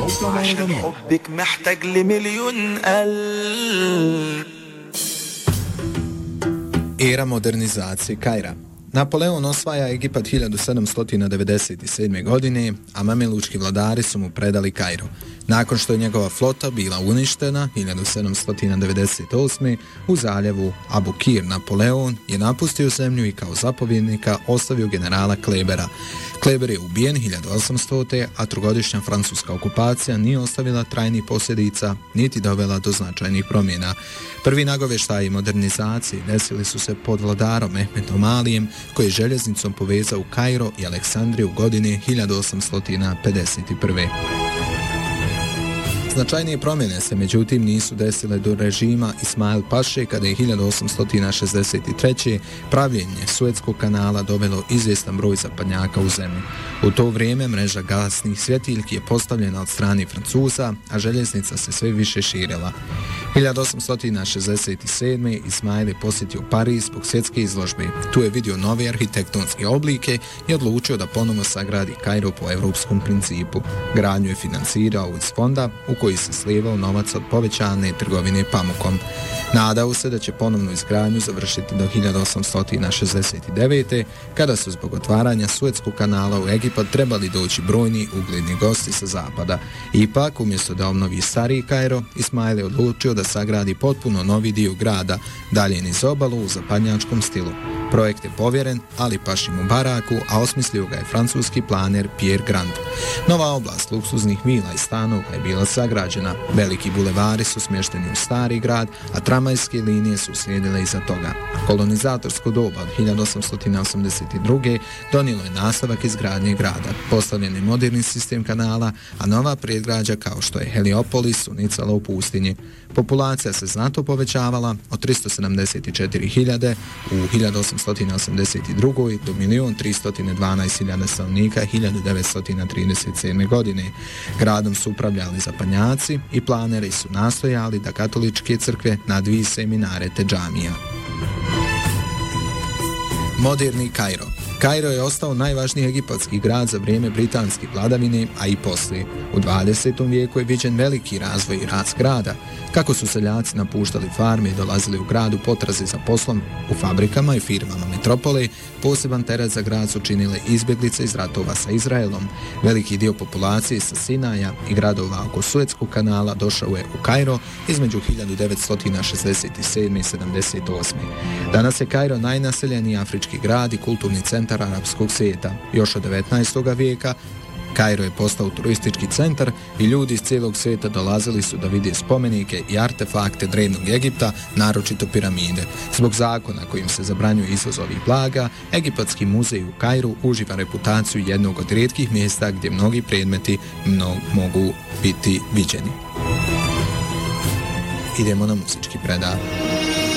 عشان حبك محتاج لمليون قلب. Era modernizacije Kaira. Napoleon osvaja Egipat 1797. godine, a mamelučki vladari su mu predali Kairo. Nakon što je njegova flota bila uništena 1798. u zaljevu Abu Kir, Napoleon je napustio zemlju i kao zapovjednika ostavio generala Klebera. Kleber je ubijen 1800. a trogodišnja francuska okupacija nije ostavila trajnih posljedica niti dovela do značajnih promjena. Prvi nagovještaji modernizacije desili su se pod vladarom Mehmetom Alijem, koji je željeznicom povezao Kairo i Aleksandriju godine 1851. Značajnije promjene se međutim nisu desile do režima Ismail Paše kada je 1863. pravljenje Suetskog kanala dovelo izvjestan broj zapadnjaka u zemlju. U to vrijeme mreža gasnih svjetiljki je postavljena od strane Francuza, a željeznica se sve više širila. 1867. Ismail je posjetio Pariz zbog svjetske izložbe. Tu je vidio nove arhitektonske oblike i odlučio da ponovno sagradi Kairo po evropskom principu. Gradnju je financirao iz fonda u koji se slijevao novac od povećane trgovine pamukom. Nadao se da će ponovnu izgradnju završiti do 1869. kada su zbog otvaranja Suetskog kanala u Egipat trebali doći brojni ugledni gosti sa zapada. Ipak, umjesto da obnovi stariji Kairo, Ismail je odlučio da sagradi potpuno novi dio grada, dalje niz obalu u zapadnjačkom stilu. Projekt je povjeren Ali Paši Mubaraku, a osmislio ga je francuski planer Pierre Grand. Nova oblast luksuznih vila i stanova je bila sagrađena. Veliki bulevari su smješteni u stari grad, a tramvajske linije su slijedile iza toga. Kolonizatorsko doba od 1882. donijelo je nastavak izgradnje grada. Postavljen je moderni sistem kanala, a nova predgrađa kao što je Heliopolis su nicala u pustinji. Populacija se znatno povećavala od 374.000 u 1882. do 1.312.000 stanovnika 1937. godine. Gradom su upravljali zapadnjaci i planeri su nastojali da katoličke crkve nadvise minarete džamija. Moderni Kairo. Kairo je ostao najvažniji egipatski grad za vrijeme britanske vladavine, a i poslije. U 20. vijeku je viđen veliki razvoj i rast grada. Kako su seljaci napuštali farme i dolazili u grad u potrazi za poslom u fabrikama i firmama metropole, poseban teret za grad su činile izbjeglice iz ratova sa Izraelom. Veliki dio populacije sa Sinaja i gradova oko Suetskog kanala došao je u Kairo između 1967. i 78. Danas je Kairo najnaseljeniji afrički grad i kulturni centar arapskog svijeta. Još od 19. vijeka Kairo je postao turistički centar i ljudi iz cijelog svijeta dolazili su da vide spomenike i artefakte drevnog Egipta, naročito piramide. Zbog zakona kojim se zabranjuje izvoz ovih blaga, Egipatski muzej u Kairu uživa reputaciju jednog od rijetkih mjesta gdje mnogi predmeti mogu biti viđeni. Idemo na muzički predav.